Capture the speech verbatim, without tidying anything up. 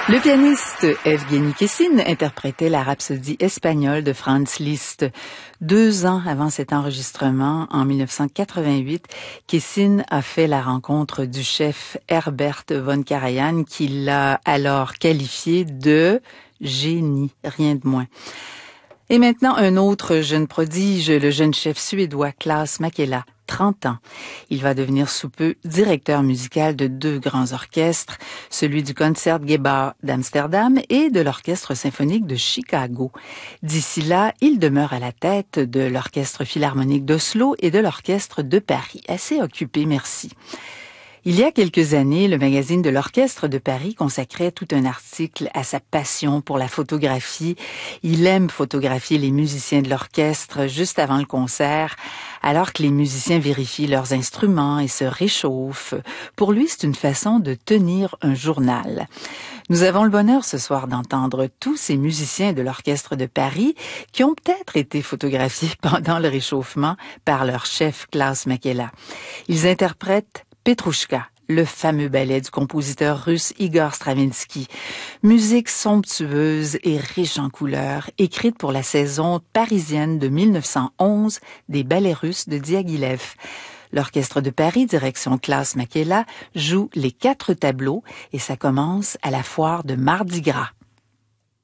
Le pianiste Evgueni Kessin interprétait la Rhapsodie espagnole de Franz Liszt. Deux ans avant cet enregistrement, en mille neuf cent quatre-vingt-huit, Kessin a fait la rencontre du chef Herbert von Karajan qui l'a alors qualifié de génie, rien de moins. Et maintenant, un autre jeune prodige, le jeune chef suédois Klaus Mäkelä, trente ans. Il va devenir sous peu directeur musical de deux grands orchestres, celui du Concertgebouw d'Amsterdam et de l'Orchestre symphonique de Chicago. D'ici là, il demeure à la tête de l'Orchestre philharmonique d'Oslo et de l'Orchestre de Paris. Assez occupé, merci. Il y a quelques années, le magazine de l'Orchestre de Paris consacrait tout un article à sa passion pour la photographie. Il aime photographier les musiciens de l'orchestre juste avant le concert, alors que les musiciens vérifient leurs instruments et se réchauffent. Pour lui, c'est une façon de tenir un journal. Nous avons le bonheur ce soir d'entendre tous ces musiciens de l'Orchestre de Paris qui ont peut-être été photographiés pendant le réchauffement par leur chef Klaus Mäkelä. Ils interprètent Petrouchka, le fameux ballet du compositeur russe Igor Stravinsky. Musique somptueuse et riche en couleurs, écrite pour la saison parisienne de mille neuf cent onze des ballets russes de Diaghilev. L'Orchestre de Paris, direction Klaus Mäkelä, joue les quatre tableaux et ça commence à la foire de Mardi Gras.